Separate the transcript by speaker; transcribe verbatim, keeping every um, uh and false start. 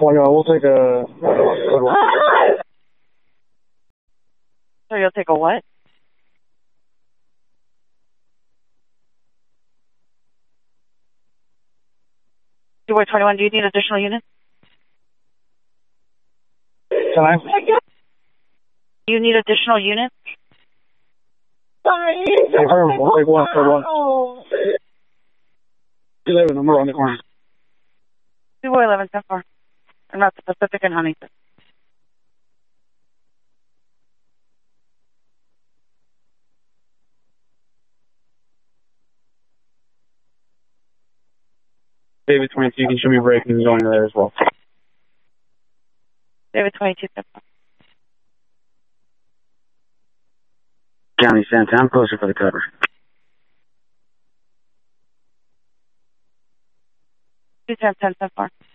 Speaker 1: Oh, yeah, we'll take a... Good one.
Speaker 2: So you'll take a what? two by twenty-one, do you need additional units?
Speaker 1: Can I?
Speaker 2: Do you need additional units?
Speaker 1: Sorry. Hey, hurry, we'll take one, take one. eleven, I'm around the corner.
Speaker 2: two by eleven, ten four. I'm not the Pacific and Huntington.
Speaker 1: David twenty-two, you can show me breaking going there as well.
Speaker 2: David twenty-two, ten four.
Speaker 1: County Santa, I'm closer for the cover.
Speaker 2: two ten, ten, ten four.